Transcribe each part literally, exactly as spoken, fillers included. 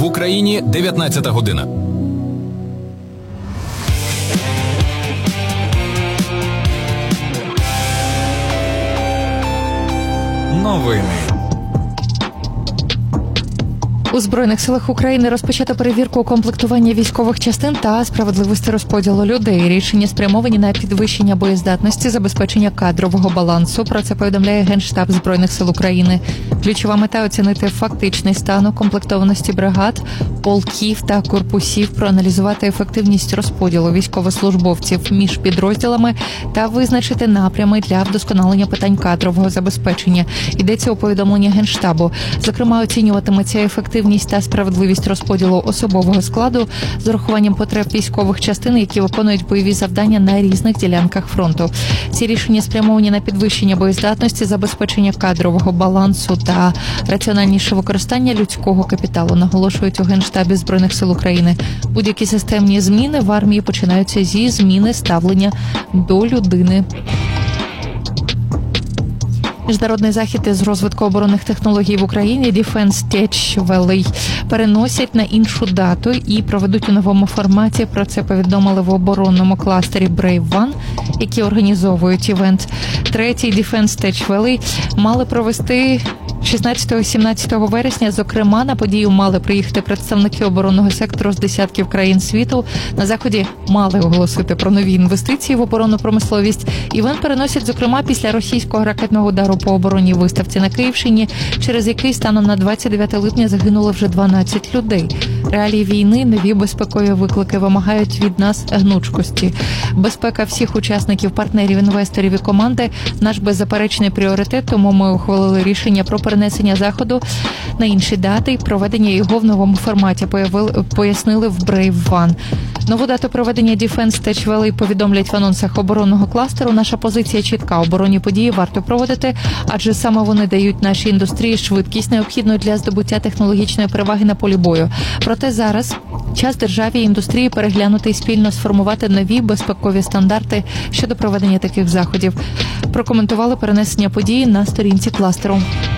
В Україні дев'ятнадцята година. Новини. У Збройних силах України розпочато перевірку комплектування військових частин та справедливості розподілу людей. Рішення спрямовані на підвищення боєздатності, забезпечення кадрового балансу. Про це повідомляє Генштаб Збройних сил України. Ключова мета – оцінити фактичний стан укомплектованості бригад, полків та корпусів, проаналізувати ефективність розподілу військовослужбовців між підрозділами та визначити напрями для вдосконалення питань кадрового забезпечення. Йдеться у повідомленні Генштабу. Зокрема, оцінюватиметься ефективність та справедливість розподілу особового складу з урахуванням потреб військових частин, які виконують бойові завдання на різних ділянках фронту. Ці рішення спрямовані на підвищення боєздатності, забезпечення кадрового балансу та раціональніше використання людського капіталу, наголошують у Генштабі Збройних сил України. Будь-які системні зміни в армії починаються зі зміни ставлення до людини. Міжнародний захід із розвитку оборонних технологій в Україні Defense Tech Valley переносять на іншу дату і проведуть у новому форматі. Про це повідомили в оборонному кластері Brave One, які організовують івент. Третій Defense Tech Valley мали провести шістнадцятого-сімнадцятого вересня. Зокрема, на подію мали приїхати представники оборонного сектору з десятків країн світу. На заході мали оголосити про нові інвестиції в оборонну промисловість. Івент переносять, зокрема, після російського ракетного удару по оборонній виставці на Київщині, через який станом на двадцять дев'яте липня загинуло вже дванадцять людей. Реалії війни, нові безпекові виклики вимагають від нас гнучкості. Безпека всіх учасників, партнерів, інвесторів і команди – наш беззаперечний пріоритет, тому ми ухвалили рішення про перенесення заходу на інші дати і проведення його в новому форматі, пояснили в Brave One. Нову дату проведення Defense Tech Valley повідомлять в анонсах оборонного кластеру. Наша позиція чітка. Оборонні події варто проводити, адже саме вони дають нашій індустрії швидкість, необхідну для здобуття технологічної переваги на полі бою. Проте зараз час державі і індустрії переглянути і спільно сформувати нові безпекові стандарти щодо проведення таких заходів. Прокоментували перенесення події на сторінці кластеру.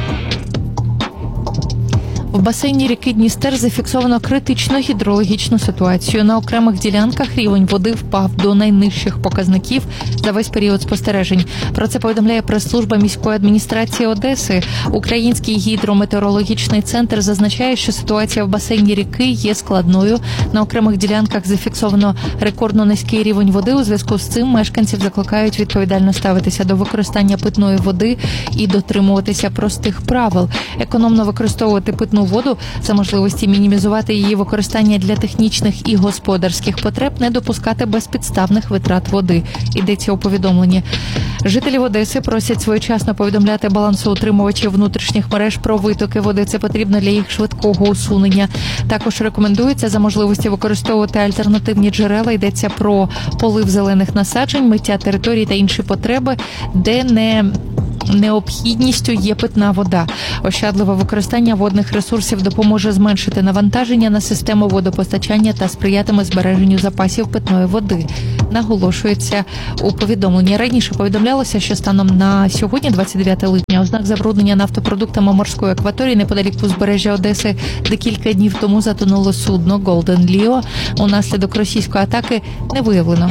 В басейні ріки Дністер зафіксовано критичну гідрологічну ситуацію. На окремих ділянках рівень води впав до найнижчих показників за весь період спостережень. Про це повідомляє прес-служба міської адміністрації Одеси. Український гідрометеорологічний центр зазначає, що ситуація в басейні ріки є складною. На окремих ділянках зафіксовано рекордно низький рівень води. У зв'язку з цим мешканців закликають відповідально ставитися до використання питної води і дотримуватися простих правил. Економно використовувати питну воду, за можливості мінімізувати її використання для технічних і господарських потреб, не допускати безпідставних витрат води. Йдеться у повідомленні. Жителів Одеси просять своєчасно повідомляти балансоутримувачів внутрішніх мереж про витоки води. Це потрібно для їх швидкого усунення. Також рекомендується за можливості використовувати альтернативні джерела. Йдеться про полив зелених насаджень, миття територій та інші потреби, де не необхідністю є питна вода. Ощадливе використання водних ресурсів допоможе зменшити навантаження на систему водопостачання та сприятиме збереженню запасів питної води. Наголошується у повідомленні. Раніше повідомлялося, що станом на сьогодні, двадцять дев'яте липня, ознак забруднення нафтопродуктами морської акваторії неподалік узбережжя Одеси, де кілька днів тому затонуло судно Golden Leo, унаслідок російської атаки не виявлено.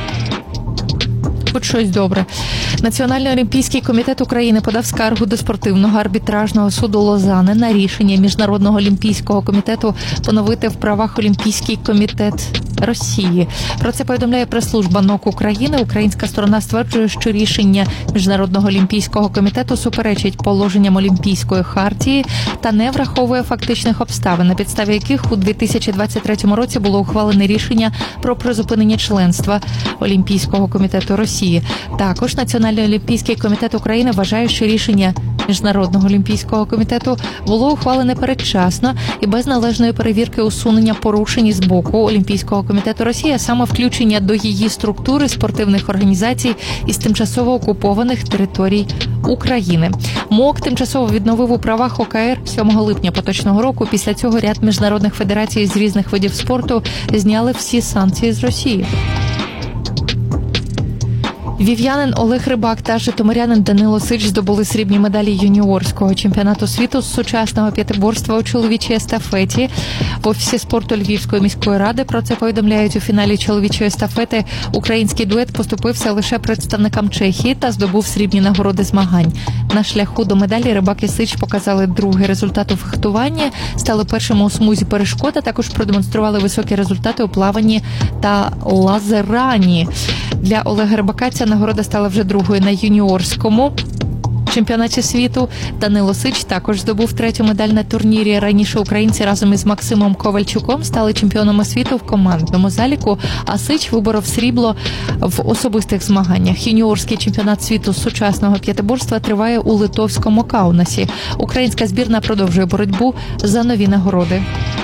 Хоч щось добре. Національний олімпійський комітет України подав скаргу до спортивного арбітражного суду Лозани на рішення Міжнародного олімпійського комітету поновити в правах Олімпійський комітет Росії. Про це повідомляє прес-служба НОК України. Українська сторона стверджує, що рішення Міжнародного олімпійського комітету суперечить положенням Олімпійської хартії та не враховує фактичних обставин, на підставі яких у дві тисячі двадцять третьому році було ухвалене рішення про призупинення членства Олімпійського комітету Росії. Також Національний олімпійський комітет України вважає, що рішення Міжнародного олімпійського комітету було ухвалене передчасно і без належної перевірки усунення порушень з боку Олімпійського комітету Росії, а саме включення до її структури спортивних організацій із тимчасово окупованих територій України. МОК тимчасово відновив у правах ОКР сьомого липня поточного року. Після цього ряд міжнародних федерацій з різних видів спорту зняли всі санкції з Росії. Вів'янин Олег Рибак та житомирянин Данило Сич здобули срібні медалі юніорського чемпіонату світу з сучасного п'ятиборства у чоловічій естафеті. В офісі спорту Львівської міської ради про це повідомляють. У фіналі чоловічої естафети український дует поступився лише представникам Чехії та здобув срібні нагороди змагань. На шляху до медалі Рибак і Сич показали другий результат у фехтуванні, стали першими у смузі перешкод, а також продемонстрували високі результати у плаванні та лазерані. Для Олега Рибака ця нагорода стала вже другою на юніорському чемпіонаті світу. Данило Сич також здобув третю медаль на турнірі. Раніше українці разом із Максимом Ковальчуком стали чемпіонами світу в командному заліку, а Сич виборов срібло в особистих змаганнях. Юніорський чемпіонат світу з сучасного п'ятиборства триває у литовському Каунасі. Українська збірна продовжує боротьбу за нові нагороди.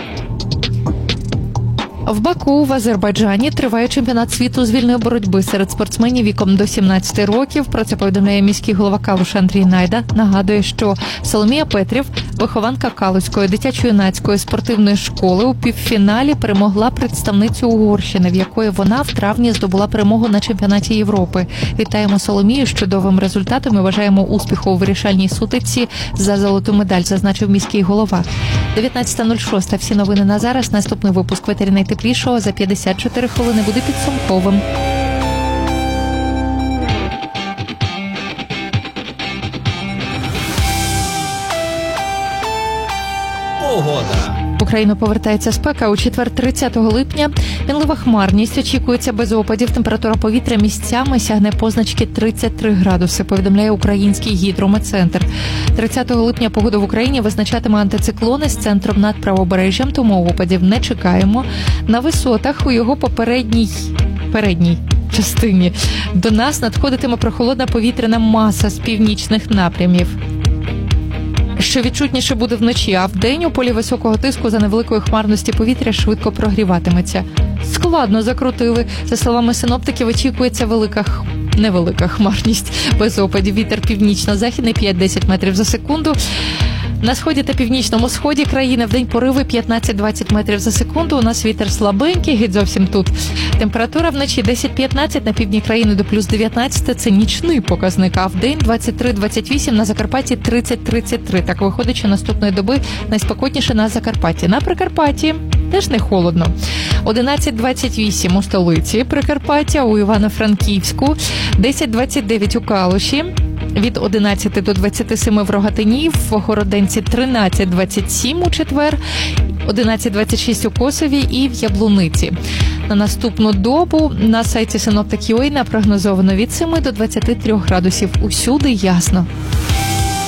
В Баку в Азербайджані триває чемпіонат світу з вільної боротьби серед спортсменів віком до сімнадцяти років. Про це повідомляє міський голова Калуша Андрій Найда. Нагадує, що Соломія Петрів, вихованка Калуської дитячо-юнацької спортивної школи, у півфіналі перемогла представницю Угорщини, в якої вона в травні здобула перемогу на чемпіонаті Європи. Вітаємо Соломію з чудовим результатом і бажаємо успіху у вирішальній сутичці за золоту медаль, зазначив міський голова. дев'ятнадцята нуль шість. Всі новини на зараз. Наступний випуск «Ветері найтеплішого» за п'ятдесят чотири хвилини буде підсумковим. Погода. В Україну повертається спека. У четвер, тридцятого липня, мінлива хмарність. Очікується без опадів. Температура повітря місцями сягне позначки тридцять три градуси, повідомляє Український гідрометцентр. тридцятого липня погоду в Україні визначатиме антициклони з центром над правобережжям, тому опадів не чекаємо. На висотах у його попередній передній частині до нас надходитиме прохолодна повітряна маса з північних напрямів, що відчутніше буде вночі, а вдень у полі високого тиску за невеликої хмарності повітря швидко прогріватиметься. Складно закрутили. За словами синоптиків, очікується велика х... невелика хмарність без опадів. Вітер північно-західний п'ять-десять метрів за секунду. На сході та північному сході країни вдень пориви п'ятнадцять-двадцять метрів за секунду. У нас вітер слабенький, геть зовсім тут. Температура вночі десять-п'ятнадцять, на півдні країни до плюс дев'ятнадцять. Це нічний показник, а вдень двадцять три-двадцять вісім, на Закарпатті тридцять-тридцять три. Так виходить, що наступної доби найспекотніше на Закарпатті. На Прикарпатті теж не холодно. одинадцять-двадцять вісім у столиці Прикарпаття, у Івано-Франківську, десять-двадцять дев'ять у Калуші, від одинадцяти до двадцяти семи в Рогатині, в Городенці тринадцять-двадцять сім у четвер, одинадцять-двадцять шість у Косові і в Яблуниці. На наступну добу на сайті синоптик крапка ю а напрогнозовано від семи до двадцяти трьох градусів. Усюди ясно.